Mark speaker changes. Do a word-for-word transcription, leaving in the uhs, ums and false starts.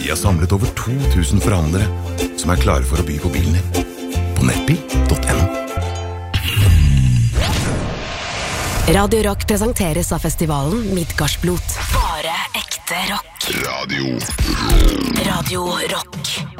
Speaker 1: Vi har samlet over to tusen forhandlere som er klare for å by på bilen din. På nettbil punktum no.
Speaker 2: Radio Rock presenteres av festivalen Midgardsblot. Bare ekte rock.
Speaker 1: Radio
Speaker 2: Radio Rock.